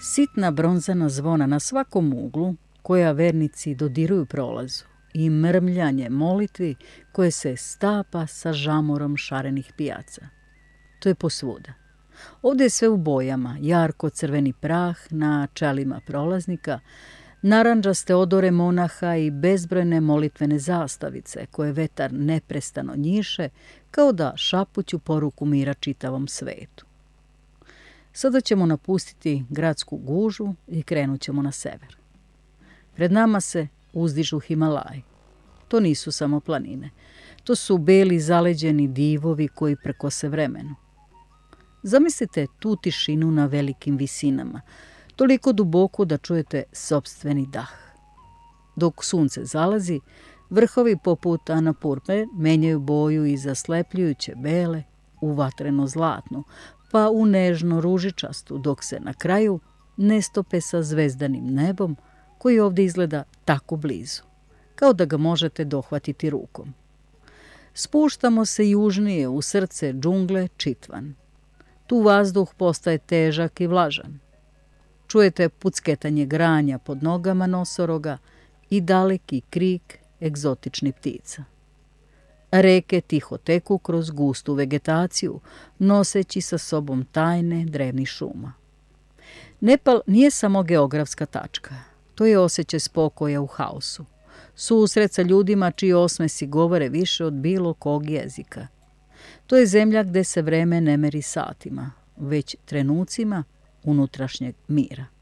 Sitna bronzana zvona na svakom uglu koja vernici dodiruju prolazu i mrmljanje molitvi koje se stapa sa žamorom šarenih pijaca. To je posvuda. Ovdje je sve u bojama, jarko crveni prah na čelima prolaznika, narandžaste odore monaha i bezbrojne molitvene zastavice koje vetar neprestano njiše kao da šapuću poruku mira čitavom svetu. Sada ćemo napustiti gradsku gužu i krenut ćemo na sever. Pred nama se uzdižu Himalaji. To nisu samo planine. To su beli zaleđeni divovi koji prekose vremenu. Zamislite tu tišinu na velikim visinama, toliko duboko da čujete sopstveni dah. Dok sunce zalazi, vrhovi poput Anapurme menjaju boju iz zaslepljujuće bele u vatreno zlatnu, pa u nežno ružičastu, dok se na kraju ne stope sa zvezdanim nebom koji ovdje izgleda tako blizu, kao da ga možete dohvatiti rukom. Spuštamo se južnije u srce džungle Čitvan. Tu vazduh postaje težak i vlažan. Čujete pucketanje granja pod nogama nosoroga i daleki krik egzotičnih ptica. Reke tiho teku kroz gustu vegetaciju, noseći sa sobom tajne drevnih šuma. Nepal nije samo geografska tačka. To je osjećaj spokoja u haosu. Susret sa ljudima čiji osmesi govore više od bilo kog jezika. To je zemlja gde se vreme ne meri satima, već trenucima unutrašnjeg mira.